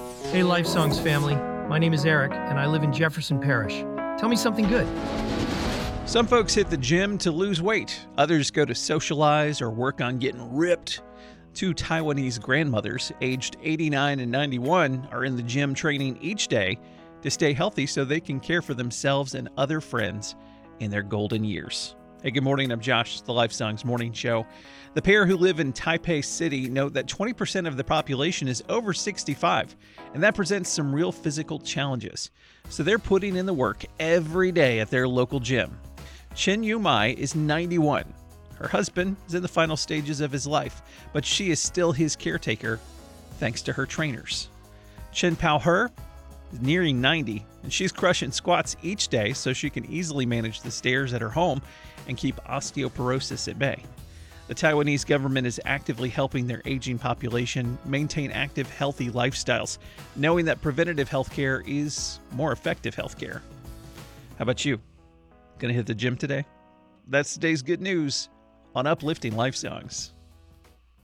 Hey, Life Songs family. My name is Eric, and I live in Jefferson Parish. Tell me something good. Some folks hit the gym to lose weight, others go to socialize or work on getting ripped. Two Taiwanese grandmothers, aged 89 and 91, are in the gym training each day to stay healthy so they can care for themselves and other friends in their golden years. Hey, good morning. I'm Josh. It's the Life Songs Morning Show. The pair who live in Taipei City note that 20% of the population is over 65, and that presents some real physical challenges. So they're putting in the work every day at their local gym. Chen Yu Mai is 91. Her husband is in the final stages of his life, but she is still his caretaker thanks to her trainers. Chen Pao He is nearing 90, and she's crushing squats each day so she can easily manage the stairs at her home and keep osteoporosis at bay. The Taiwanese government is actively helping their aging population maintain active, healthy lifestyles, knowing that preventative healthcare is more effective healthcare. How about you? Gonna hit the gym today? That's today's good news on Uplifting Life Songs.